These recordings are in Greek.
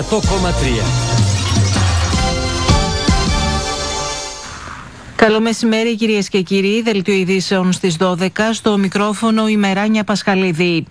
100,3. Καλό μεσημέρι κυρίες και κύριοι, δελτίο ειδήσεων στις 12, στο μικρόφωνο η Μεράνια Πασχαλίδη.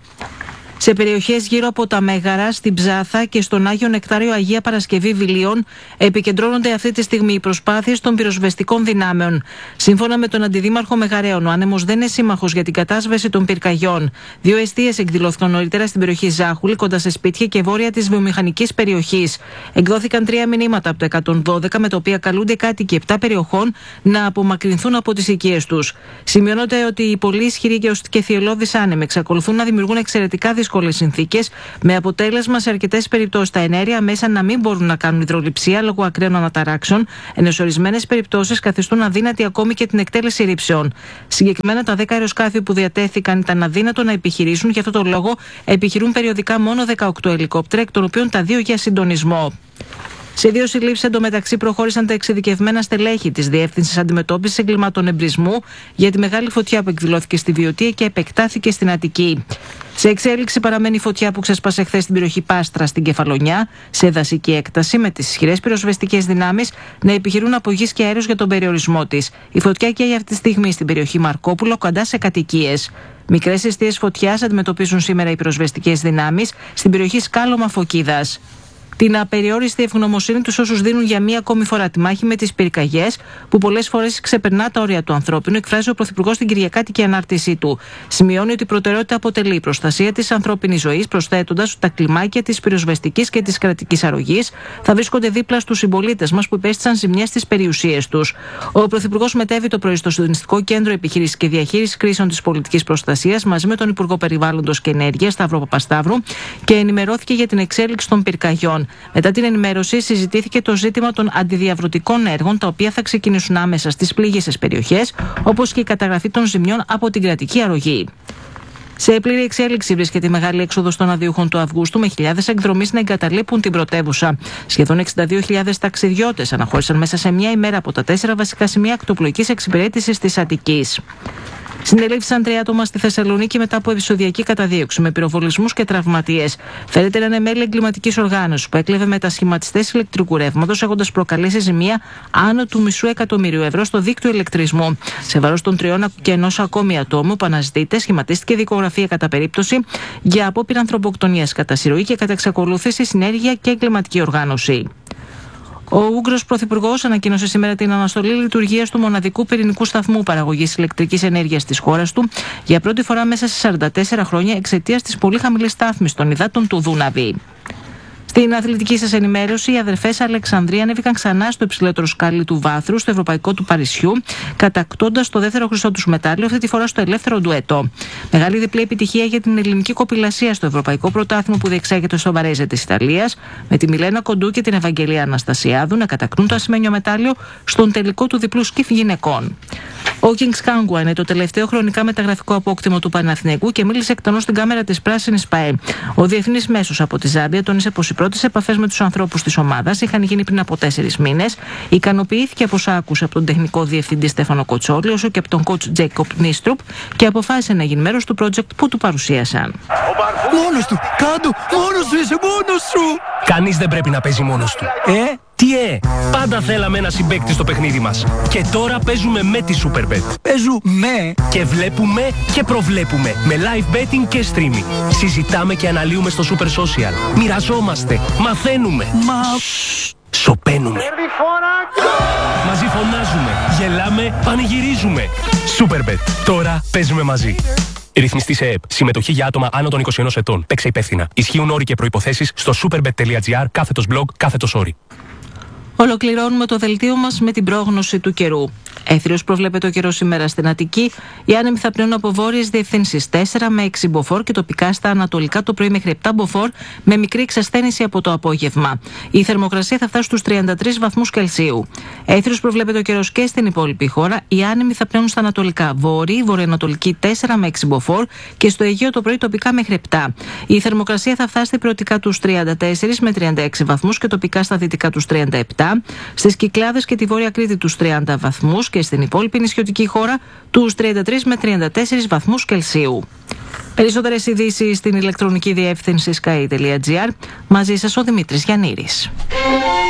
Σε περιοχές γύρω από τα Μέγαρα, στην Ψάθα και στον Άγιο Νεκτάριο Αγία Παρασκευή Βιλίων επικεντρώνονται αυτή τη στιγμή οι προσπάθειες των πυροσβεστικών δυνάμεων. Σύμφωνα με τον Αντιδήμαρχο Μεγαρέων, ο άνεμος δεν είναι σύμμαχος για την κατάσβεση των πυρκαγιών. 2 εστίες εκδηλώθηκαν νωρίτερα στην περιοχή Ζάχουλη, κοντά σε σπίτια και βόρεια της βιομηχανικής περιοχής. Εκδόθηκαν 3 μηνύματα από το 112, με τα οποία καλούνται κάτοικοι 7 περιοχών να απομακρυνθούν από τις οικίες τους. Σημειώνεται ότι οι πολύ ισχυροί και θυελλώδεις άνεμοι εξακολουθούν να δημιουργούν εξαιρετικά δύσκολες συνθήκες, με αποτέλεσμα σε αρκετές περιπτώσεις τα εναέρια μέσα να μην μπορούν να κάνουν υδρολειψία λόγω ακραίων αναταράξεων, ενώ σε ορισμένες περιπτώσεις καθιστούν αδύνατη ακόμη και την εκτέλεση ρήψεων. Συγκεκριμένα, τα 10 αεροσκάφη που διατέθηκαν ήταν αδύνατο να επιχειρήσουν, γι' αυτό το λόγο επιχειρούν περιοδικά μόνο 18 ελικόπτερα, εκ των οποίων τα 2 για συντονισμό. Σε 2 συλλήψεις εντωμεταξύ προχώρησαν τα εξειδικευμένα στελέχη της Διεύθυνσης Αντιμετώπισης Εγκλημάτων Εμπρισμού για τη μεγάλη φωτιά που εκδηλώθηκε στη Βιωτία και επεκτάθηκε στην Αττική. Σε εξέλιξη παραμένει η φωτιά που ξέσπασε χθες στην περιοχή Πάστρα στην Κεφαλονιά, σε δασική έκταση, με τις ισχυρές πυροσβεστικές δυνάμεις να επιχειρούν από γης και αέρος για τον περιορισμό της. Η φωτιά καίει αυτή τη στιγμή στην περιοχή Μαρκόπουλο, κοντά σε κατοικίες. Μικρές εστίες φωτιάς αντιμετωπίζουν σήμερα οι πυροσβεστικές δυνάμεις στην περιοχή Σκάλωμα Φωκίδας. Την απεριόριστη ευγνωμοσύνη τους όσους δίνουν για μία ακόμη φορά τη μάχη με τις πυρκαγιές, που πολλές φορές ξεπερνά τα όρια του ανθρώπινου, εκφράζει ο Πρωθυπουργός στην Κυριακάτικη ανάρτησή του. Σημειώνει ότι η προτεραιότητα αποτελεί η προστασία της ανθρώπινης ζωής, προσθέτοντας ότι τα κλιμάκια της πυροσβεστικής και της κρατικής αρρωγής θα βρίσκονται δίπλα στους συμπολίτες μας που υπέστησαν ζημιές στις περιουσίες τους. Ο Πρωθυπουργός μετέβη το πρωί στο Συντονιστικό Κέντρο Επιχείρησης και Διαχείρισης Κρίσεων της Πολιτικής Προστασίας μαζί με τον Υπουργό Περιβάλλοντος και Ενέργειας, Σταύρο Παπασταύρου, και ενημερώθηκε για την εξέλιξη των πυρκαγιών. Μετά την ενημέρωση, συζητήθηκε το ζήτημα των αντιδιαβρωτικών έργων, τα οποία θα ξεκινήσουν άμεσα στις πλήγισσες περιοχές, όπως και η καταγραφή των ζημιών από την κρατική αρρωγή. Σε πλήρη εξέλιξη βρίσκεται η μεγάλη έξοδος των αδειούχων του Αυγούστου, με χιλιάδες εκδρομείς να εγκαταλείπουν την πρωτεύουσα. Σχεδόν 62.000 ταξιδιώτες αναχώρησαν μέσα σε μια ημέρα από τα 4 βασικά σημεία ακτοπλοϊκής εξυπηρέτησης της Αττικής. Συνελήφθησαν 3 άτομα στη Θεσσαλονίκη μετά από επεισοδιακή καταδίωξη με πυροβολισμούς και τραυματίες. Φέρεται να είναι μέλη εγκληματικής οργάνωσης που έκλεβε μετασχηματιστές ηλεκτρικού ρεύματος, έχοντας προκαλέσει ζημία άνω του $500,000 στο δίκτυο ηλεκτρισμού. Σε βάρος των 3 και 1 ακόμη ατόμου που αναζητείται, σχηματίστηκε δικογραφία κατά περίπτωση για απόπειρα ανθρωποκτονίας κατά συρροή και κατά εξακολούθηση, συνέργεια και εγκληματική οργάνωση. Ο Ούγγρος Πρωθυπουργός ανακοίνωσε σήμερα την αναστολή λειτουργίας του μοναδικού πυρηνικού σταθμού παραγωγής ηλεκτρικής ενέργειας της χώρας του για πρώτη φορά μέσα σε 44 χρόνια εξαιτίας της πολύ χαμηλής στάθμης των υδάτων του Δούναβη. Στην αθλητική σας ενημέρωση, οι αδερφές Αλεξανδρία ανέβηκαν ξανά στο υψηλότερο σκάλι του βάθρου, στο Ευρωπαϊκό του Παρισιού, κατακτώντας το δεύτερο χρυσό τους μετάλλιο, αυτή τη φορά στο ελεύθερο ντουέτο. Μεγάλη διπλή επιτυχία για την ελληνική κοπηλασία στο Ευρωπαϊκό Πρωτάθλημα που διεξάγεται στο Βαρέζε της Ιταλίας, με τη Μιλένα Κοντού και την Ευαγγελία Αναστασιάδου να κατακτούν το ασημένιο μετάλλιο στον τελικό του διπλού σκιφ γυναικών. Ο Kings Kangwa είναι το τελευταίο χρονικά μεταγραφικό απόκτημα του Παναθηναϊκού και μίλησε εκτενώς στην κάμερα της Πράσινης ΠΑΕ. Ο διεθνής μέσος από τη Ζάμπια τόνισε πως οι πρώτες επαφές με τους ανθρώπους της ομάδας είχαν γίνει πριν από 4 μήνες. Ικανοποιήθηκε από όσα άκουσε από τον τεχνικό διευθυντή Στέφανο Κοτσόλη, όσο και από τον coach Jacob Νίστρουπ, και αποφάσισε να γίνει μέρος του project που του παρουσίασαν. Μόνος του! Κάντο! Μόνος σου είσαι! Μόνος σου! Κανείς δεν πρέπει να παίζει μόνος του. Τι πάντα θέλαμε ένα συμπαίκτη στο παιχνίδι μας. Και τώρα παίζουμε με τη Superbet. Παίζουμε! Και βλέπουμε και προβλέπουμε με live betting και streaming. Συζητάμε και αναλύουμε στο Super Social. Μοιραζόμαστε, μαθαίνουμε. Σοπαίνουμε. Μαζί φωνάζουμε, γελάμε, πανηγυρίζουμε. Superbet. Τώρα παίζουμε μαζί. Ρυθμιστή σε ΕΕΠ. Συμμετοχή για άτομα άνω των 21 ετών. Παίξε υπεύθυνα. Ισχύουν όροι και προϋποθέσεις στο superbet.gr/blog/όροι. Ολοκληρώνουμε το δελτίο μας με την πρόγνωση του καιρού. Έθριος προβλέπεται ο καιρός σήμερα στην Αττική. Οι άνεμοι θα πνέουν από βόρειες διευθύνσεις 4 με 6 μποφόρ και τοπικά στα ανατολικά το πρωί μέχρι 7 μποφόρ, με μικρή εξασθένηση από το απόγευμα. Η θερμοκρασία θα φτάσει στους 33 βαθμούς Κελσίου. Έθριος προβλέπεται ο καιρός και στην υπόλοιπη χώρα. Οι άνεμοι θα πνέουν στα ανατολικά βόρειοι, βορειοανατολική 4 με 6 μποφόρ και στο Αιγαίο το πρωί τοπικά μέχρι 7. Η θερμοκρασία θα φτάσει πυροτικά τους 34 με 36 βαθμούς και τοπικά στα δυτικά τους 37. Στις Κυκλάδες και τη Βόρεια Κρήτη τους 30 βαθμούς και στην υπόλοιπη νησιωτική χώρα τους 33 με 34 βαθμούς Κελσίου. Περισσότερες ειδήσεις στην ηλεκτρονική διεύθυνση sky.gr. Μαζί σας ο Δημήτρης Γιαννήρης.